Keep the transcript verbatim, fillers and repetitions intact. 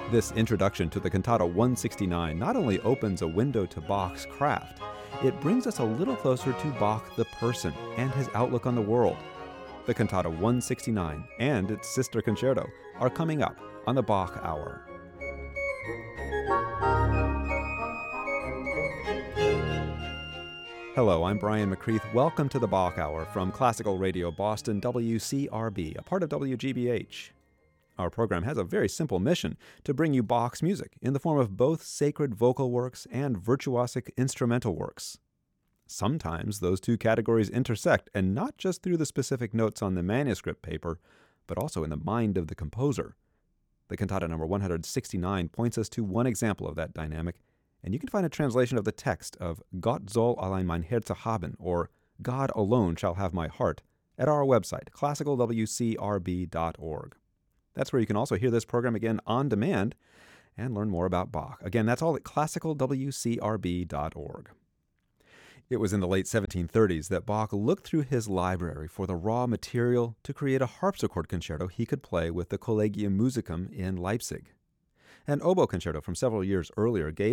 This introduction to the Cantata one sixty-nine not only opens a window to Bach's craft, it brings us a little closer to Bach the person and his outlook on the world. The Cantata one sixty-nine and its sister concerto are coming up on the Bach Hour. Hello, I'm Brian McCreath. Welcome to the Bach Hour from Classical Radio Boston, W C R B, a part of W G B H. Our program has a very simple mission to bring you Bach's music in the form of both sacred vocal works and virtuosic instrumental works. Sometimes those two categories intersect, and not just through the specific notes on the manuscript paper, but also in the mind of the composer. The Cantata number one sixty-nine points us to one example of that dynamic, and you can find a translation of the text of Gott soll allein mein Herz haben, or God alone shall have my heart, at our website, classical w c r b dot org. That's where you can also hear this program again on demand and learn more about Bach. Again, that's all at classical w c r b dot org. It was in the late seventeen thirties that Bach looked through his library for the raw material to create a harpsichord concerto he could play with the Collegium Musicum in Leipzig. An oboe concerto from several years earlier gave